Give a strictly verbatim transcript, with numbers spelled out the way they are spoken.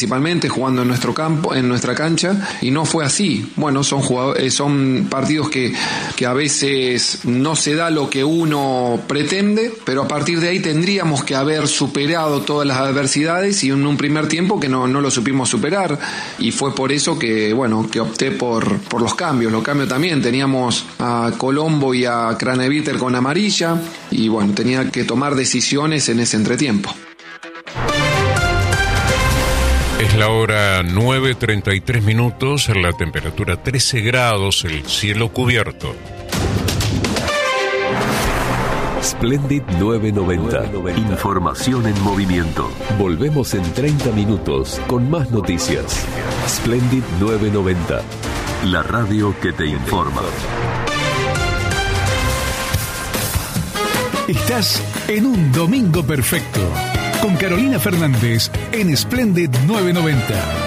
principalmente jugando en nuestro campo, en nuestra cancha, y no fue así. Bueno, son jugadores, son partidos que, que a veces no se da lo que uno pretende, pero a partir de ahí tendríamos que haber superado todas las adversidades, y en un primer tiempo que no, no lo supimos superar, y fue por eso que, bueno, que opté por, por los cambios. Los cambios también, teníamos a Colombo y a Craneviter con amarilla, y bueno, tenía que tomar decisiones en ese entretiempo. Es la hora nueve treinta y tres minutos, la temperatura trece grados, el cielo cubierto. Splendid nueve noventa. Información en movimiento. Volvemos en treinta minutos con más noticias. Splendid nueve noventa. La radio que te informa. Estás en un domingo perfecto con Carolina Fernández en Splendid nueve noventa.